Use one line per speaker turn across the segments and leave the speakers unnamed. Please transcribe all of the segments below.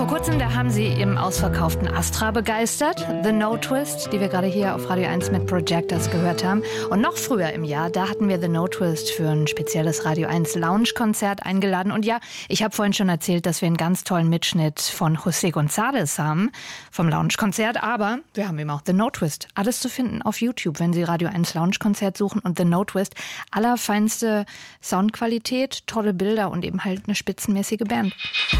Vor kurzem, da haben sie im ausverkauften Astra begeistert. The No Twist, die wir gerade hier auf Radio 1 mit Projectors gehört haben. Und noch früher im Jahr, da hatten wir The No Twist für ein spezielles Radio 1 Lounge-Konzert eingeladen. Und ja, ich habe vorhin schon erzählt, dass wir einen ganz tollen Mitschnitt von José González haben vom Lounge-Konzert. Aber wir haben eben auch The No Twist. Alles zu finden auf YouTube, wenn Sie Radio 1 Lounge-Konzert suchen und The No Twist. Allerfeinste Soundqualität, tolle Bilder und eben halt eine spitzenmäßige Band.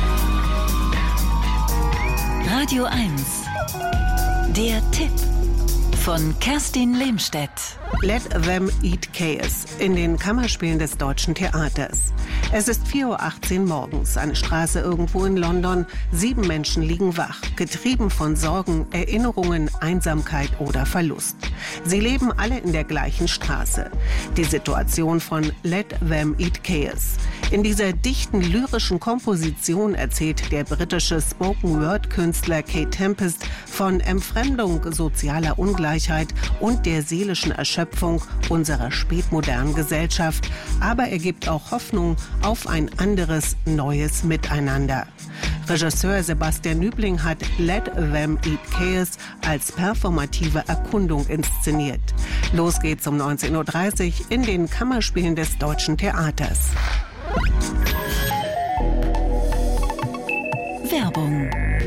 Radio 1. Der Tipp von Kerstin Lehmstedt.
Let Them Eat Chaos in den Kammerspielen des Deutschen Theaters. Es ist 4:18 Uhr morgens, eine Straße irgendwo in London. 7 Menschen liegen wach, getrieben von Sorgen, Erinnerungen, Einsamkeit oder Verlust. Sie leben alle in der gleichen Straße. Die Situation von Let Them Eat Chaos. In dieser dichten lyrischen Komposition erzählt der britische Spoken-Word-Künstler Kate Tempest von Entfremdung, sozialer Ungleichheit und der seelischen Erschöpfung unserer spätmodernen Gesellschaft. Aber er gibt auch Hoffnung auf ein anderes, neues Miteinander. Regisseur Sebastian Nübling hat Let Them Eat Chaos als performative Erkundung inszeniert. Los geht's um 19:30 Uhr in den Kammerspielen des Deutschen Theaters.
Werbung.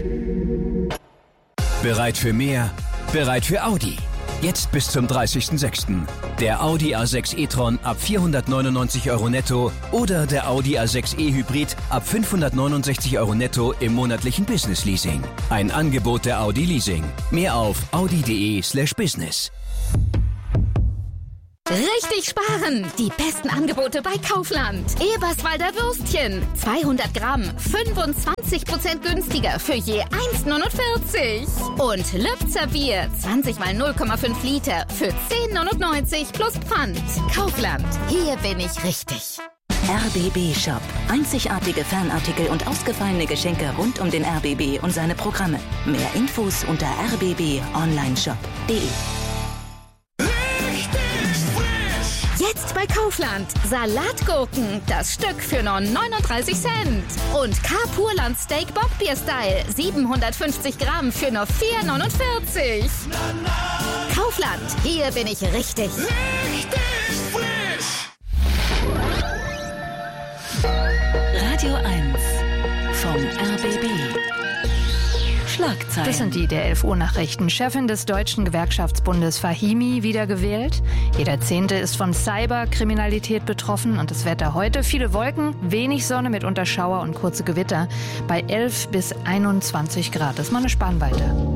Bereit für mehr? Bereit für Audi. Jetzt bis zum 30.06. Der Audi A6 e-tron ab 499 € netto oder der Audi A6 e-Hybrid ab 569 € netto im monatlichen Business-Leasing. Ein Angebot der Audi Leasing. Mehr auf audi.de/business.
Richtig sparen! Die besten Angebote bei Kaufland. Eberswalder Würstchen, 200 Gramm, 25% günstiger für je 1,49. Und Lübzer Bier, 20 mal 0,5 Liter für 10,99 plus Pfand. Kaufland, hier bin ich richtig.
RBB Shop. Einzigartige Fanartikel und ausgefallene Geschenke rund um den RBB und seine Programme. Mehr Infos unter rbbonlineshop.de.
Jetzt bei Kaufland. Salatgurken, das Stück für nur 39 Cent. Und Carpurland Steak Bockbier Style, 750 Gramm für nur 4,49. Kaufland, hier bin ich richtig. Richtig frisch.
Radio 1 vom RBB. Schlagzeilen.
Das sind die der 11 Uhr Nachrichten. Chefin des Deutschen Gewerkschaftsbundes Fahimi wiedergewählt. Jeder 10. ist von Cyberkriminalität betroffen. Und das Wetter heute: viele Wolken, wenig Sonne, mitunter Schauer und kurze Gewitter bei 11 bis 21 Grad. Das ist mal eine Spannweite.